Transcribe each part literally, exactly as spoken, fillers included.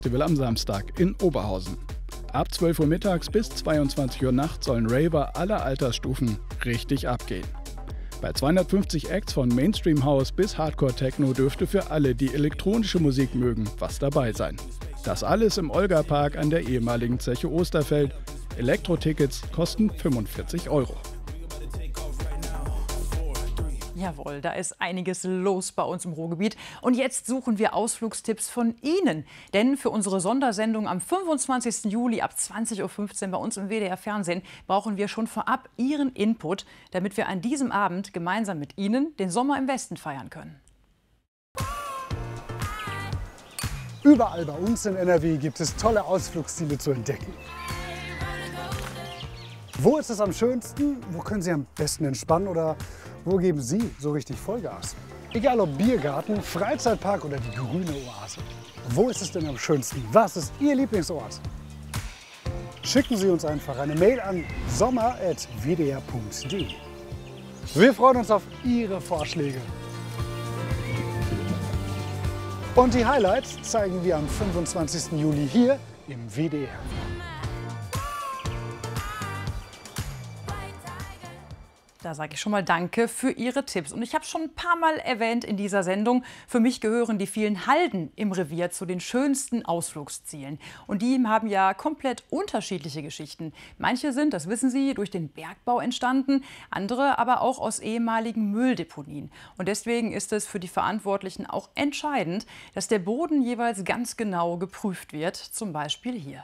Festival am Samstag in Oberhausen. Ab zwölf Uhr mittags bis zweiundzwanzig Uhr nachts sollen Raver aller Altersstufen richtig abgehen. Bei zweihundertfünfzig Acts von Mainstream House bis Hardcore Techno dürfte für alle, die elektronische Musik mögen, was dabei sein. Das alles im Olga-Park an der ehemaligen Zeche Osterfeld. Elektro-Tickets kosten fünfundvierzig Euro. Jawohl, da ist einiges los bei uns im Ruhrgebiet. Und jetzt suchen wir Ausflugstipps von Ihnen. Denn für unsere Sondersendung am fünfundzwanzigsten Juli ab zwanzig Uhr fünfzehn bei uns im W D R Fernsehen brauchen wir schon vorab Ihren Input, damit wir an diesem Abend gemeinsam mit Ihnen den Sommer im Westen feiern können. Überall bei uns in N R W gibt es tolle Ausflugsziele zu entdecken. Wo ist es am schönsten? Wo können Sie am besten entspannen oder wo geben Sie so richtig Vollgas? Egal ob Biergarten, Freizeitpark oder die grüne Oase. Wo ist es denn am schönsten? Was ist Ihr Lieblingsort? Schicken Sie uns einfach eine Mail an sommer at w d r punkt d e. Wir freuen uns auf Ihre Vorschläge. Und die Highlights zeigen wir am fünfundzwanzigsten Juli hier im W D R. Da sage ich schon mal Danke für Ihre Tipps. Und ich habe schon ein paar Mal erwähnt in dieser Sendung, für mich gehören die vielen Halden im Revier zu den schönsten Ausflugszielen. Und die haben ja komplett unterschiedliche Geschichten. Manche sind, das wissen Sie, durch den Bergbau entstanden, andere aber auch aus ehemaligen Mülldeponien. Und deswegen ist es für die Verantwortlichen auch entscheidend, dass der Boden jeweils ganz genau geprüft wird, zum Beispiel hier.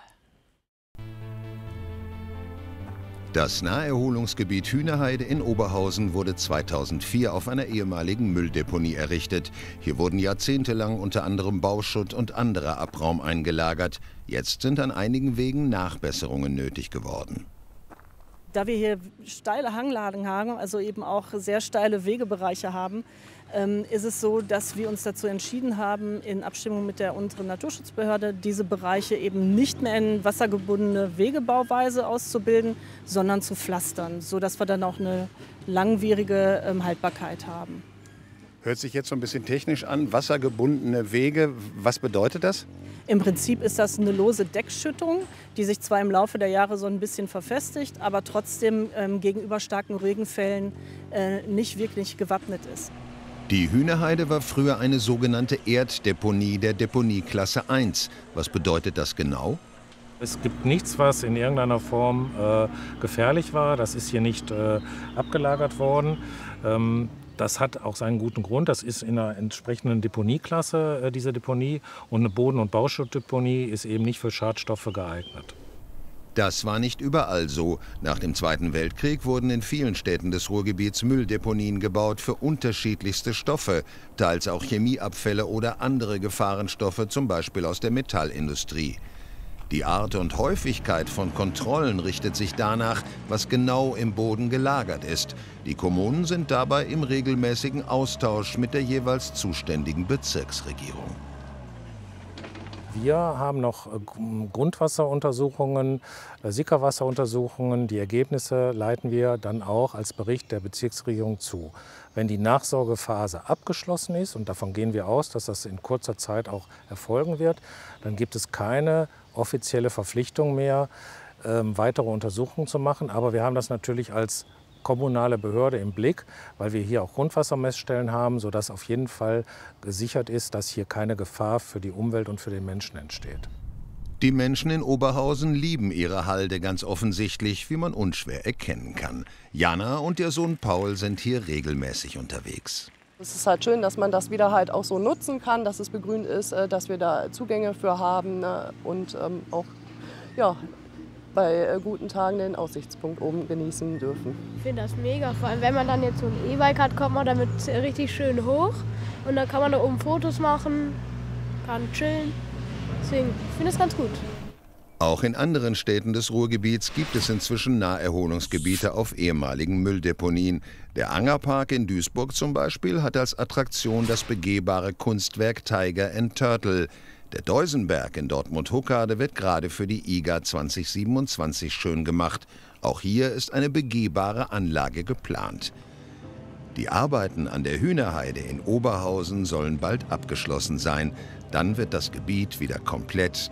Das Naherholungsgebiet Hühnerheide in Oberhausen wurde zweitausendvier auf einer ehemaligen Mülldeponie errichtet. Hier wurden jahrzehntelang unter anderem Bauschutt und anderer Abraum eingelagert. Jetzt sind an einigen Wegen Nachbesserungen nötig geworden. Da wir hier steile Hanglagen haben, also eben auch sehr steile Wegebereiche haben, ähm, ist es so, dass wir uns dazu entschieden haben, in Abstimmung mit der unteren Naturschutzbehörde diese Bereiche eben nicht mehr in wassergebundene Wegebauweise auszubilden, sondern zu pflastern, sodass wir dann auch eine langwierige ähm, Haltbarkeit haben. Hört sich jetzt so ein bisschen technisch an. Wassergebundene Wege, was bedeutet das? Im Prinzip ist das eine lose Deckschüttung, die sich zwar im Laufe der Jahre so ein bisschen verfestigt, aber trotzdem ähm, gegenüber starken Regenfällen äh, nicht wirklich gewappnet ist. Die Hühnerheide war früher eine sogenannte Erddeponie der Deponieklasse eins. Was bedeutet das genau? Es gibt nichts, was in irgendeiner Form äh, gefährlich war. Das ist hier nicht äh, abgelagert worden. Ähm, Das hat auch seinen guten Grund. Das ist in einer entsprechenden Deponieklasse, äh, diese Deponie. Und eine Boden- und Bauschuttdeponie ist eben nicht für Schadstoffe geeignet. Das war nicht überall so. Nach dem Zweiten Weltkrieg wurden in vielen Städten des Ruhrgebiets Mülldeponien gebaut für unterschiedlichste Stoffe, teils auch Chemieabfälle oder andere Gefahrenstoffe, zum Beispiel aus der Metallindustrie. Die Art und Häufigkeit von Kontrollen richtet sich danach, was genau im Boden gelagert ist. Die Kommunen sind dabei im regelmäßigen Austausch mit der jeweils zuständigen Bezirksregierung. Wir haben noch Grundwasseruntersuchungen, Sickerwasseruntersuchungen. Die Ergebnisse leiten wir dann auch als Bericht der Bezirksregierung zu. Wenn die Nachsorgephase abgeschlossen ist, und davon gehen wir aus, dass das in kurzer Zeit auch erfolgen wird, dann gibt es keine offizielle Verpflichtung mehr, ähm, weitere Untersuchungen zu machen. Aber wir haben das natürlich als kommunale Behörde im Blick, weil wir hier auch Grundwassermessstellen haben, sodass auf jeden Fall gesichert ist, dass hier keine Gefahr für die Umwelt und für den Menschen entsteht. Die Menschen in Oberhausen lieben ihre Halde ganz offensichtlich, wie man unschwer erkennen kann. Jana und ihr Sohn Paul sind hier regelmäßig unterwegs. Es ist halt schön, dass man das wieder halt auch so nutzen kann, dass es begrünt ist, dass wir da Zugänge für haben und auch ja, bei guten Tagen den Aussichtspunkt oben genießen dürfen. Ich finde das mega, vor allem wenn man dann jetzt so ein E-Bike hat, kommt man damit richtig schön hoch und dann kann man da oben Fotos machen, kann chillen. Deswegen, ich finde das ganz gut. Auch in anderen Städten des Ruhrgebiets gibt es inzwischen Naherholungsgebiete auf ehemaligen Mülldeponien. Der Angerpark in Duisburg zum Beispiel hat als Attraktion das begehbare Kunstwerk Tiger and Turtle. Der Deusenberg in Dortmund-Huckade wird gerade für die I G A zwanzig siebenundzwanzig schön gemacht. Auch hier ist eine begehbare Anlage geplant. Die Arbeiten an der Hühnerheide in Oberhausen sollen bald abgeschlossen sein. Dann wird das Gebiet wieder komplett